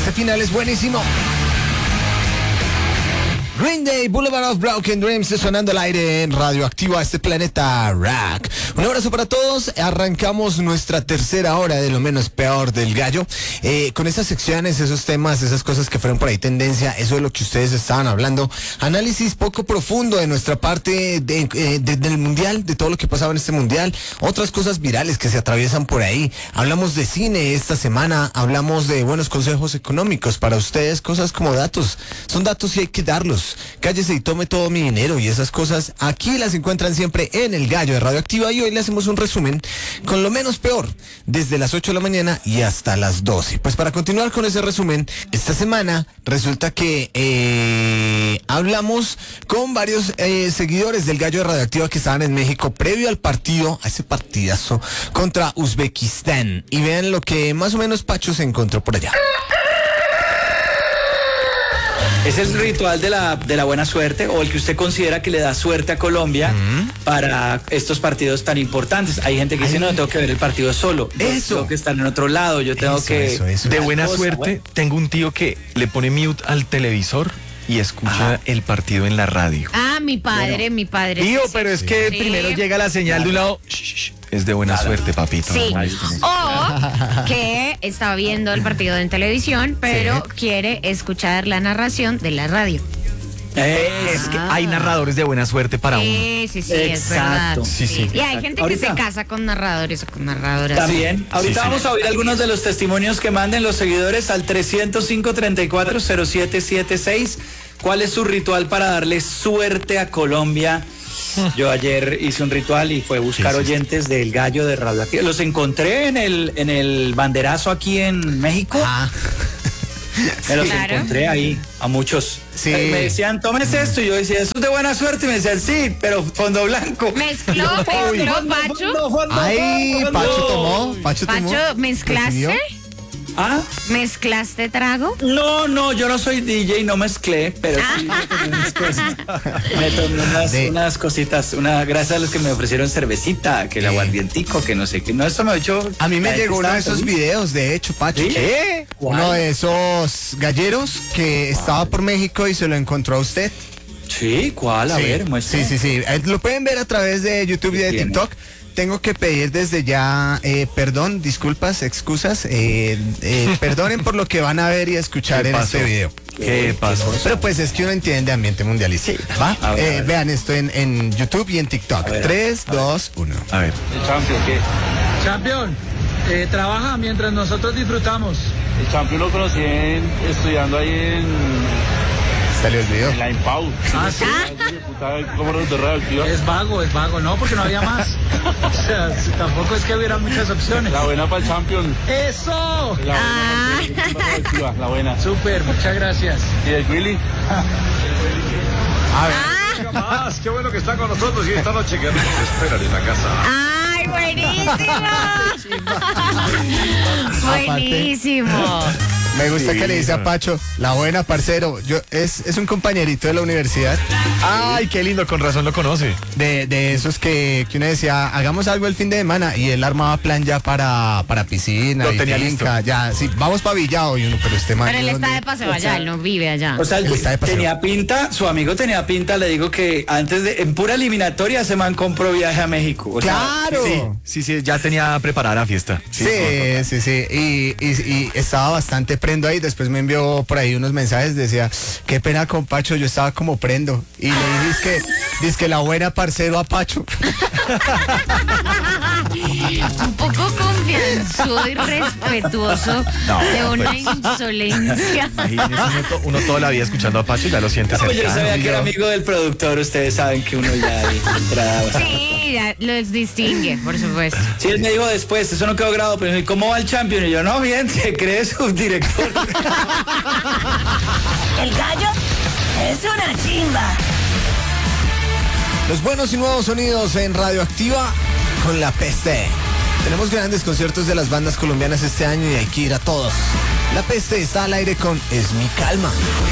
Este final es buenísimo. Green Day, Boulevard of Broken Dreams, sonando al aire en Radioactiva, este planeta rock. Un abrazo para todos. Arrancamos nuestra tercera hora de lo menos peor del gallo. Con esas secciones, esos temas, esas cosas que fueron por ahí tendencia, eso es lo que ustedes estaban hablando. Análisis poco profundo de nuestra parte del mundial, de todo lo que pasaba en este mundial. Otras cosas virales que se atraviesan por ahí. Hablamos de cine esta semana, hablamos de buenos consejos económicos para ustedes, cosas como datos. Son datos y hay que darlos. Cállese y tome todo mi dinero y esas cosas aquí las encuentran siempre en El Gallo de Radioactiva, y hoy le hacemos un resumen con lo menos peor desde las 8 de la mañana y hasta las 12. Pues para continuar con ese resumen, esta semana resulta que hablamos con varios seguidores del Gallo de Radioactiva que estaban en México previo al partido, a ese partidazo contra Uzbekistán, y vean lo que más o menos Pacho se encontró por allá. Es el ritual de la buena suerte, o el que usted considera que le da suerte a Colombia para estos partidos tan importantes. Hay gente que dice, no, tengo que ver el partido solo. Yo tengo que estar en otro lado, yo tengo De buena suerte, tengo un tío que le pone mute al televisor y escucha el partido en la radio. Ah, mi padre. Tío, pero es que primero llega la señal de un lado. Es de buena suerte, papito. Sí. O que está viendo el partido en televisión, pero quiere escuchar la narración de la radio. Es que hay narradores de buena suerte para uno. Sí, es verdad. Sí. Y hay gente que se casa con narradores o con narradoras. También. Ahorita vamos a oír algunos de los testimonios que manden los seguidores al 305-340776. ¿Cuál es su ritual para darle suerte a Colombia? Yo ayer hice un ritual y fue buscar oyentes del Gallo de Radioactiva. Los encontré en el banderazo aquí en México. Me los encontré ahí, a muchos. Sí. Me decían, tómese esto. Y yo decía, eso es de buena suerte. Y me decían, sí, pero fondo blanco. ¿Mezcló, Pacho? Pacho tomó. Pacho, ¿mezclaste? ¿Ah? ¿Mezclaste trago? No, yo no soy DJ, no mezclé, pero sí me tomé unas cositas, gracias a los que me ofrecieron cervecita, que el aguardientico, que no sé qué. No, eso me ha hecho. A mí me llegó uno de esos videos, de hecho, Pacho. ¿Sí? ¿Qué? Uno de esos galleros que estaba por México y se lo encontró a usted. Sí, ¿cuál? A ver, muestra. Sí. Lo pueden ver a través de YouTube y de TikTok. Tengo que pedir desde ya perdón, disculpas, excusas, perdonen por lo que van a ver y a escuchar en este video. ¿Qué pasó? Pero pues es que uno entiende ambiente mundialista. ¿Va? A ver. Vean esto en YouTube y en TikTok. 3, 2, 1. A ver. ¿El Champion qué? Champion, trabaja mientras nosotros disfrutamos. El Champion lo conocí estudiando ahí en... ¿Se le olvidó? En la Impau. Ah, sí. Es vago, no, porque no había más. O sea, tampoco es que hubiera muchas opciones. La buena para el Champion. ¡Eso! La buena. Súper, muchas gracias. ¿Y el Willy? A ver. Más, qué bueno que están con nosotros y esta noche que nos esperan en la casa. ¡Ay, buenísimo! Buenísimo. Me gusta que le dice a Pacho, la buena, parcero. Es un compañerito de la universidad. Ay, qué lindo, con razón lo conoce. De esos que uno decía, hagamos algo el fin de semana, y él armaba plan ya para piscina. Lo y tenía finca, listo. Ya, sí, vamos para Villado, y uno, pero este man. Pero él está de paseo allá, él no vive allá. O sea, tenía pinta, su amigo tenía pinta, le digo que en pura eliminatoria ese man compró viaje a México. O ¡claro! Sí, ya tenía preparada la fiesta. Sí. Y estaba bastante prendo ahí. Después me envió por ahí unos mensajes, decía, qué pena con Pacho, yo estaba como prendo. Y le dije, que la buena, parcero, a Pacho. Un poco confianzudo y respetuoso de una insolencia. Imagínese uno toda la vida escuchando a Pacho y ya lo siente cercano. Yo sabía que era amigo del productor, ustedes saben que uno ya entraba. Sí, ya los distingue, por supuesto. Sí, él me dijo después, eso no quedó grabado, pero me dijo, ¿cómo va el Champion? Y yo, no, bien, se cree subdirector. El gallo es una chimba. Los buenos y nuevos sonidos en Radioactiva con La Peste. Tenemos grandes conciertos de las bandas colombianas este año y hay que ir a todos. La Peste está al aire con Es mi calma.